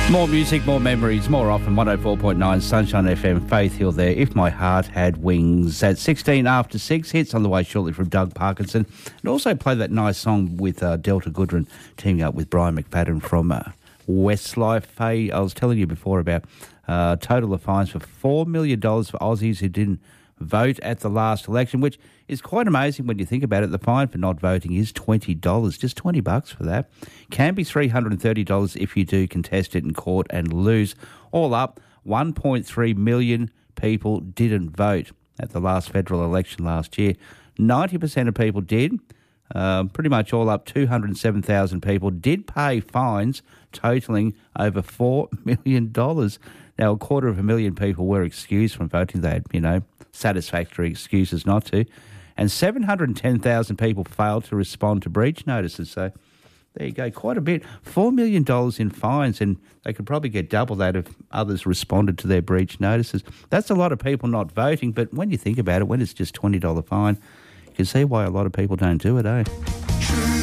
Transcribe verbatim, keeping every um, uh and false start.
More music, more memories, more often. one oh four point nine Sunshine F M, Faith Hill there. If My Heart Had Wings. At sixteen after six, hits on the way shortly from Doug Parkinson. And also play that nice song with uh, Delta Goodrun teaming up with Brian McFadden from uh, Westlife. Hey, I was telling you before about uh, total of fines for four million dollars for Aussies who didn't vote at the last election, which is quite amazing when you think about it. The fine for not voting is twenty dollars, just twenty bucks for that. Can be three hundred thirty dollars if you do contest it in court and lose. All up, one point three million people didn't vote at the last federal election last year. ninety percent of people did. Um, pretty much all up, two hundred seven thousand people did pay fines totalling over four million dollars. Now, a quarter of a million people were excused from voting. They had, you know, satisfactory excuses not to. And seven hundred ten thousand people failed to respond to breach notices. So there you go, quite a bit. four million dollars in fines, and they could probably get double that if others responded to their breach notices. That's a lot of people not voting, but when you think about it, when it's just twenty dollars fine, you can see why a lot of people don't do it, eh?